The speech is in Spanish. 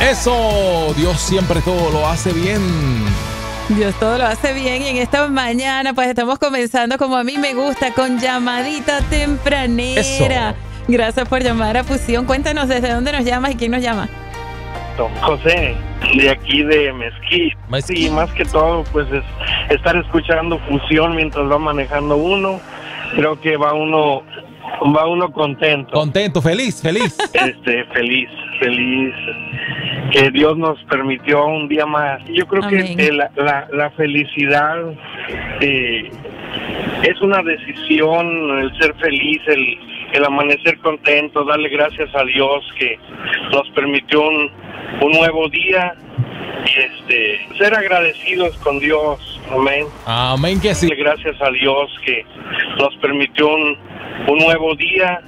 Eso, Dios siempre todo lo hace bien. Dios todo lo hace bien y en esta mañana pues estamos comenzando como a mí me gusta, con llamadita tempranera. Eso. Gracias por llamar a Fusión. Cuéntanos desde dónde nos llamas y quién nos llama. Don José, de aquí de Mesquite. Y más que todo, pues es estar escuchando Fusión mientras va manejando uno. Creo que va uno contento. Contento, feliz. Feliz. Que Dios nos permitió un día más. Yo creo que la felicidad es una decisión, el ser feliz, el amanecer contento, darle gracias a Dios que nos permitió un nuevo día y ser agradecidos con Dios. Amén. Amén que sí. Darle gracias a Dios que nos permitió un nuevo día